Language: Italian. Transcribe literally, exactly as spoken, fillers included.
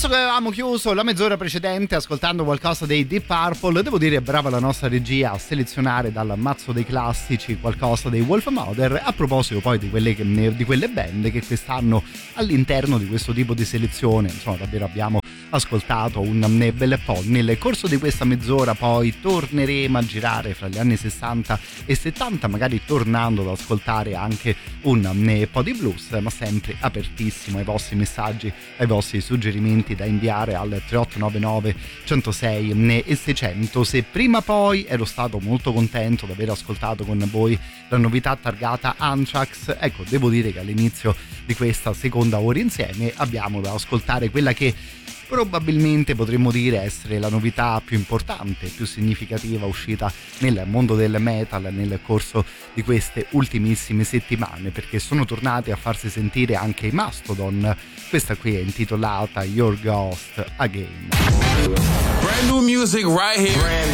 Visto che avevamo chiuso la mezz'ora precedente ascoltando qualcosa dei Deep Purple, devo dire brava la nostra regia a selezionare dal mazzo dei classici qualcosa dei Wolfmother, a proposito poi di quelle, che, di quelle band che quest'anno all'interno di questo tipo di selezione, insomma, davvero abbiamo ascoltato un bel po'. Nel corso di questa mezz'ora poi torneremo a girare fra gli anni sessanta e settanta, magari tornando ad ascoltare anche un po' di blues, ma sempre apertissimo ai vostri messaggi, ai vostri suggerimenti da inviare al tre otto nove nove uno zero sei e seicento. Se prima poi ero stato molto contento di aver ascoltato con voi la novità targata Anthrax, ecco, devo dire che all'inizio di questa seconda ora insieme abbiamo da ascoltare quella che probabilmente potremmo dire essere la novità più importante, più significativa uscita nel mondo del metal nel corso di queste ultimissime settimane, perché sono tornati a farsi sentire anche i Mastodon. Questa qui è intitolata Your Ghost Again. Brand new music right here. Brand